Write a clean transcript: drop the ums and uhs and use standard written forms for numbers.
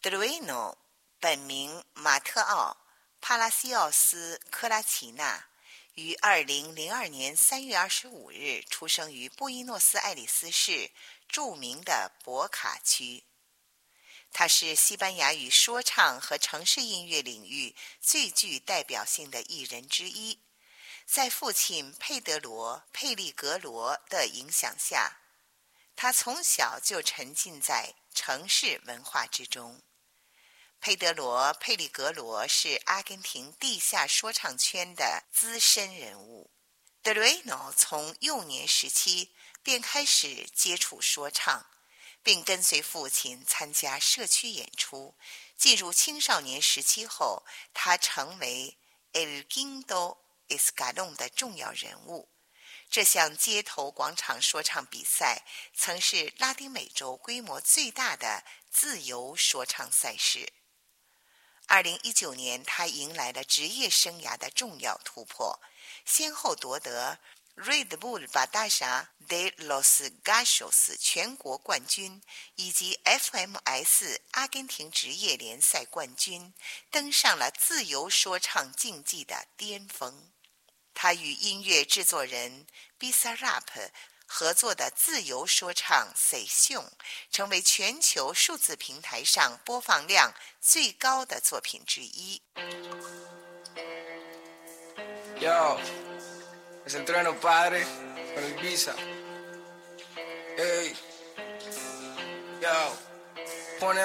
德鲁伊诺本名马特奥·帕拉西奥斯·科拉奇纳，于2002年3月25日出生于布宜诺斯艾利斯市著名的博卡区。他是西班牙语说唱和城市音乐领域最具代表性的艺人之一。在父亲佩德罗·佩利格罗的影响下，他从小就沉浸在城市文化之中。佩德罗·佩利格罗是阿根廷地下说唱圈的资深人物。德雷诺从幼年时期便开始接触说唱，并跟随父亲参加社区演出。进入青少年时期后，他成为 El Quinto Escalón 的重要人物。这项街头广场说唱比赛曾是拉丁美洲规模最大的自由说唱赛事。2019年，他迎来了职业生涯的重要突破，先后夺得 Red Bull Batalla de los Gallos 全国冠军以及 FMS 阿根廷职业联赛冠军，登上了自由说唱竞技的巅峰。他与音乐制作人 Bizarrap 合作的自由说唱 Session 成为全球数字平台上播放量最高的作品之一。 Yo, es entreno padre con el Visa. Hey, yo.